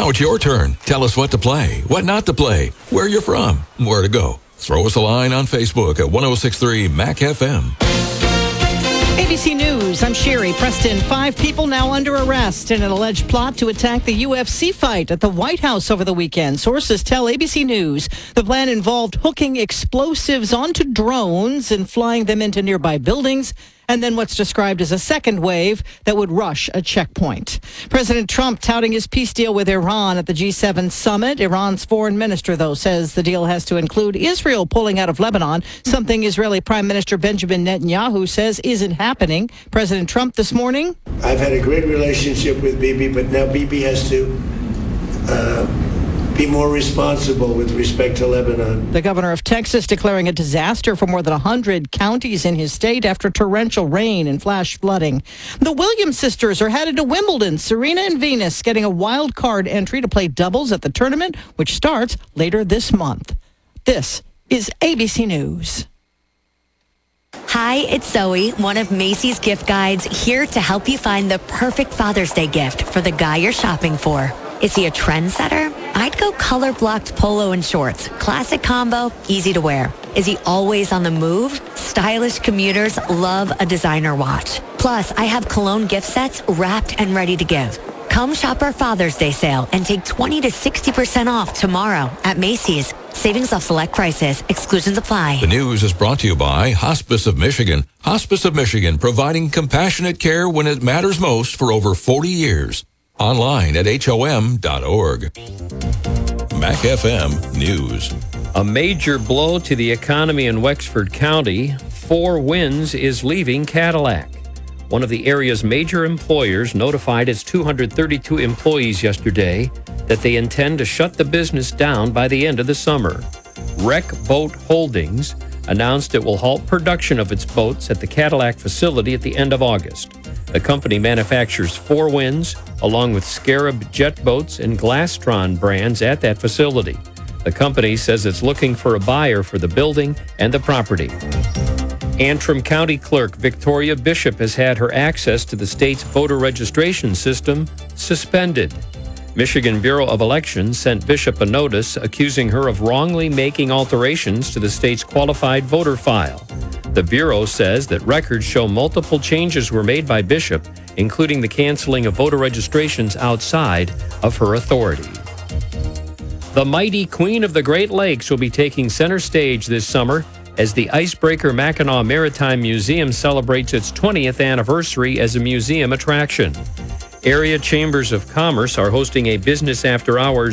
Now it's your turn. Tell us what to play, what not to play, where you're from, where to go. Throw us a line on Facebook at 1063 Mac FM. ABC News, I'm Sherry Preston. 5 people now under arrest in an alleged plot to attack the UFC fight at the White House over the weekend. Sources tell ABC News the plan involved hooking explosives onto drones and flying them into nearby buildings, and then what's described as a second wave that would rush a checkpoint. President Trump touting his peace deal with Iran at the G7 summit. Iran's foreign minister, though, says the deal has to include Israel pulling out of Lebanon, something Israeli Prime Minister Benjamin Netanyahu says isn't happening. President Trump this morning. I've had a great relationship with Bibi, but now Bibi has to be more responsible with respect to Lebanon. The governor of Texas declaring a disaster for more than 100 counties in his state after torrential rain and flash flooding. The Williams sisters are headed to Wimbledon. Serena and Venus getting a wild card entry to play doubles at the tournament, which starts later this month. This is ABC News. Hi, it's Zoe, one of Macy's gift guides, here to help you find the perfect Father's Day gift for the guy you're shopping for. Is he a trendsetter? I'd go color-blocked polo and shorts. Classic combo, easy to wear. Is he always on the move? Stylish commuters love a designer watch. Plus, I have cologne gift sets wrapped and ready to give. Come shop our Father's Day sale and take 20 to 60% off tomorrow at Macy's. Savings off select prices. Exclusions apply. The news is brought to you by Hospice of Michigan. Hospice of Michigan, providing compassionate care when it matters most for over 40 years. Online at HOM.org. Mac FM News. A major blow to the economy in Wexford County. 4 Winds is leaving Cadillac. One of the area's major employers notified its 232 employees yesterday that they intend to shut the business down by the end of the summer. Wreck Boat Holdings announced it will halt production of its boats at the Cadillac facility at the end of August. The company manufactures 4 Winds, along with Scarab jet boats and Glastron brands at that facility. The company says it's looking for a buyer for the building and the property. Antrim County Clerk Victoria Bishop has had her access to the state's voter registration system suspended. Michigan Bureau of Elections sent Bishop a notice accusing her of wrongly making alterations to the state's qualified voter file. The Bureau says that records show multiple changes were made by Bishop, including the canceling of voter registrations outside of her authority. The mighty Queen of the Great Lakes will be taking center stage this summer as the Icebreaker Mackinac Maritime Museum celebrates its 20th anniversary as a museum attraction. Area chambers of commerce are hosting a business after hours